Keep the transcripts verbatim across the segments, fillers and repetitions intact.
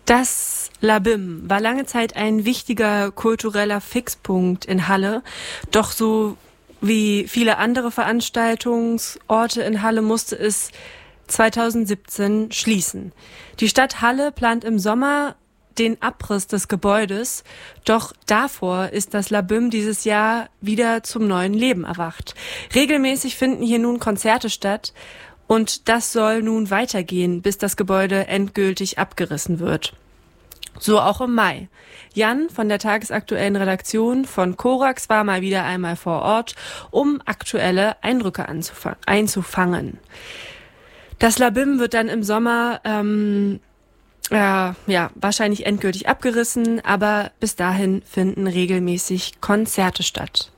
Das Labim war lange Zeit ein wichtiger kultureller Fixpunkt in Halle. Doch so wie viele andere Veranstaltungsorte in Halle musste es zweitausendsiebzehn schließen. Die Stadt Halle plant im Sommer den Abriss des Gebäudes. Doch davor ist das Labim dieses Jahr wieder zum neuen Leben erwacht. Regelmäßig finden hier nun Konzerte statt. Und das soll nun weitergehen, bis das Gebäude endgültig abgerissen wird. So auch im Mai. Jan von der tagesaktuellen Redaktion von Korax war mal wieder einmal vor Ort, um aktuelle Eindrücke einzufangen. Das Labim wird dann im Sommer ähm, äh, ja wahrscheinlich endgültig abgerissen, aber bis dahin finden regelmäßig Konzerte statt.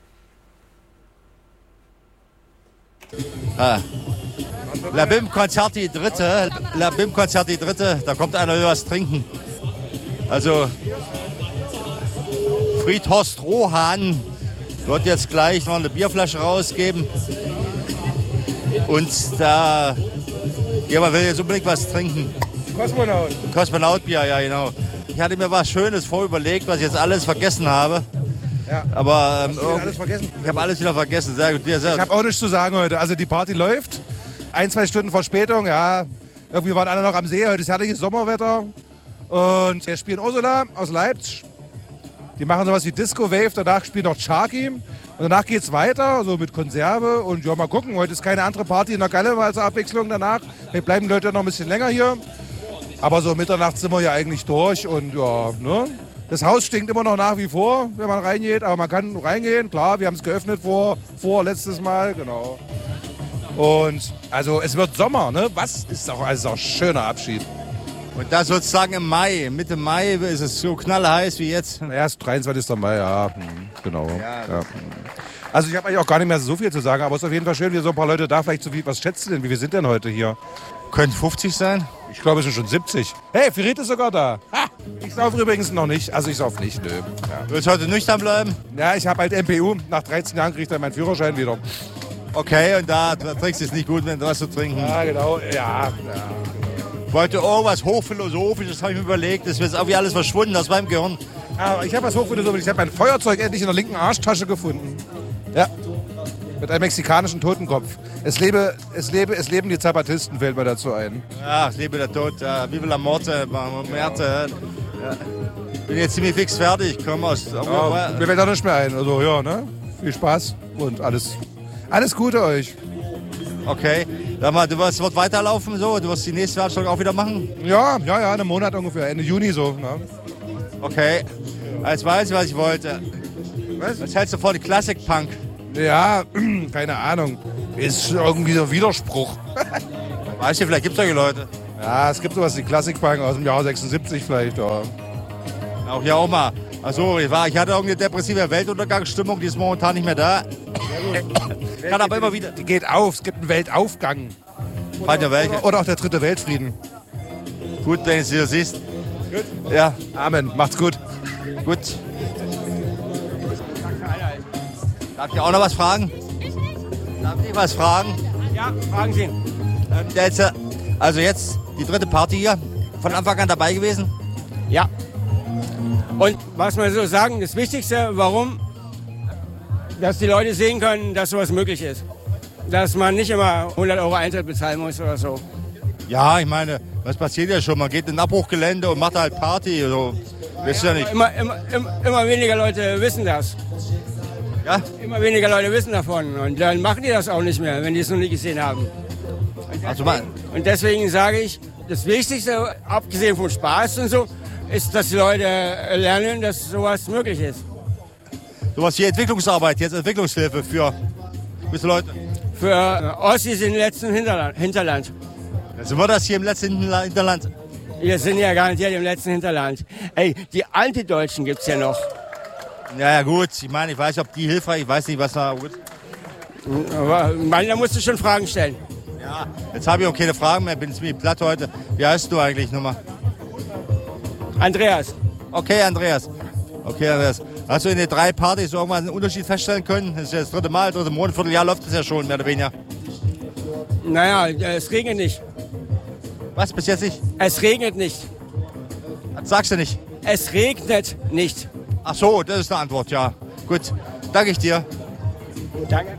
Ah. Labim-Konzert die dritte, Labim-Konzert die dritte, da kommt einer was trinken. Also Friedhorst Rohan wird jetzt gleich noch eine Bierflasche rausgeben. Und da jemand will jetzt unbedingt was trinken. Kosmonaut. Kosmonautbier, ja genau. Ich hatte mir was Schönes vorüberlegt, was ich jetzt alles vergessen habe. Ja. Aber ähm, alles vergessen? Ich habe alles wieder vergessen. Sehr gut. Sehr, sehr ich habe auch nichts zu sagen heute. Also die Party läuft. Ein, zwei Stunden Verspätung, ja. Irgendwie waren alle noch am See. Heute ist herrliches Sommerwetter. Und wir spielen Ursula aus Leipzig. Die machen sowas wie Disco Wave. Danach spielt noch Sharky. Und danach geht's weiter, so mit Konserve. Und ja, mal gucken. Heute ist keine andere Party in der Galle als Abwechslung danach. Vielleicht bleiben die Leute noch ein bisschen länger hier. Aber so Mitternacht sind wir ja eigentlich durch. Und ja, ne? Das Haus stinkt immer noch nach wie vor, wenn man reingeht. Aber man kann reingehen. Klar, wir haben es geöffnet vor, vor letztes Mal. Genau. Und also es wird Sommer, ne? Was ist auch, also auch schöner Abschied. Und das sozusagen im Mai, Mitte Mai ist es so knallheiß wie jetzt. Erst dreiundzwanzigster Mai, ja, genau. Ja, ja. Also ich habe eigentlich auch gar nicht mehr so viel zu sagen, aber es ist auf jeden Fall schön, wir so ein paar Leute da. Vielleicht so viel, was schätzt du denn, wie wir sind denn heute hier? Könnte fünfzig sein? Ich glaube, es sind schon siebzig. Hey, Ferit ist sogar da. Ha! Ich sauf übrigens noch nicht, also ich sauf nicht, nö. Ja. Willst du heute nüchtern bleiben? Ja, ich habe halt M P U, nach dreizehn Jahren kriege ich dann meinen Führerschein wieder. Okay, und da trinkst du es nicht gut, wenn du was zu trinken. Ja, genau, ja. ja. Ich wollte irgendwas Hochphilosophisches, habe ich mir überlegt. Das ist jetzt irgendwie alles verschwunden aus meinem Gehirn. Aber ich habe was Hochphilosophisches. Ich habe mein Feuerzeug endlich in der linken Arschtasche gefunden. Ja. Mit einem mexikanischen Totenkopf. Es lebe, es lebe, es leben die Zapatisten, fällt mir dazu ein. Ja, es lebe der Tod. Ja, Vive la Morte, Merte. Ja. Bin jetzt ziemlich fix fertig. Komm aus. Ja, mir fällt auch nicht mehr ein. Also ja, ne? Viel Spaß und alles, alles Gute euch. Okay. Sag mal, du wirst, wird weiterlaufen so? Du wirst die nächste Veranstaltung auch wieder machen? Ja, ja, ja, einen Monat ungefähr, Ende Juni so. Ne? Okay. Jetzt weiß ich, was ich wollte. Was? Was hältst du vor die Klassik-Punk? Ja, keine Ahnung. Ist irgendwie so ein Widerspruch. Weißt du, vielleicht gibt es solche Leute. Ja, es gibt sowas wie Klassik-Punk aus dem Jahr sechsundsiebzig vielleicht. Ja. Auch hier auch mal. Achso, ich, war, ich hatte irgendeine depressive Weltuntergangsstimmung, die ist momentan nicht mehr da. Kann aber immer wieder. Die geht auf, es gibt einen Weltaufgang. Oder, oder, oder auch der dritte Weltfrieden. Gut, wenn du es wieder siehst. Gut. Ja. Amen, macht's gut. Gut. Darf ich auch noch was fragen? Darf ich was fragen? Ja, fragen Sie. Ähm, jetzt, also jetzt die dritte Party hier. Von Anfang an dabei gewesen? Ja. Und was man so sagen, das Wichtigste, warum? Dass die Leute sehen können, dass sowas möglich ist. Dass man nicht immer hundert Euro Eintritt bezahlen muss oder so. Ja, ich meine, was passiert ja schon? Man geht in ein Abbruchgelände und macht halt Party. So. Wisst ihr ja nicht. Immer, immer, immer, immer weniger Leute wissen das. Ja? Immer weniger Leute wissen davon. Und dann machen die das auch nicht mehr, wenn die es noch nie gesehen haben. Und deswegen, also mal. und deswegen sage ich, das Wichtigste, abgesehen vom Spaß und so, ist, dass die Leute lernen, dass sowas möglich ist. Sowas wie Entwicklungsarbeit, jetzt Entwicklungshilfe für gewisse Leute. Für Ossis im letzten Hinterland. Hinterland. Sind wir das hier im letzten Hinterland? Wir sind ja garantiert im letzten Hinterland. Ey, die Antideutschen gibt's ja noch. Ja, ja, gut. Ich meine, ich weiß nicht, ob die hilfreich, ich weiß nicht, was da gut. Aber man, da musst du schon Fragen stellen. Ja, jetzt habe ich auch keine Fragen mehr, bin ziemlich platt heute. Wie heißt du eigentlich nochmal? Andreas. Okay, Andreas. Okay, Andreas. Hast du in den drei Partys irgendwann einen Unterschied feststellen können? Das ist ja das dritte Mal, dritte Monat, Vierteljahr läuft es ja schon, mehr oder weniger. Naja, es regnet nicht. Was, bis jetzt nicht? Es regnet nicht. Das sagst du nicht. Es regnet nicht. Ach so, das ist eine Antwort, ja. Gut, danke ich dir. Danke.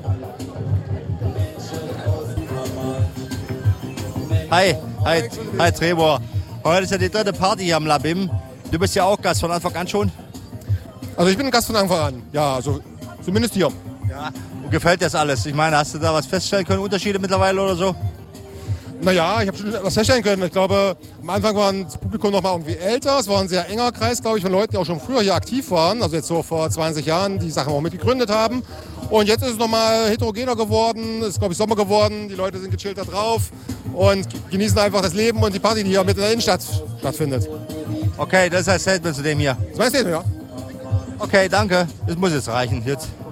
Hi, hi, hi Trebor. Heute ist ja die dritte Party hier am Labim. Du bist ja auch Gast von Anfang an schon. Also ich bin ein Gast von Anfang an, ja, also zumindest hier. Ja. Und gefällt dir das alles? Ich meine, hast du da was feststellen können, Unterschiede mittlerweile oder so? Naja, ich habe schon was feststellen können. Ich glaube, am Anfang war das Publikum noch mal irgendwie älter. Es war ein sehr enger Kreis, glaube ich, von Leuten, die auch schon früher hier aktiv waren. Also jetzt so vor zwanzig Jahren, die Sachen auch mitgegründet haben. Und jetzt ist es noch mal heterogener geworden. Es ist, glaube ich, Sommer geworden. Die Leute sind gechillt da drauf und genießen einfach das Leben und die Party, die hier mitten in der Innenstadt stattfindet. Okay, das ist ein Statement zu dem hier. Das meinst du, ja? Okay, danke. Das muss jetzt reichen jetzt.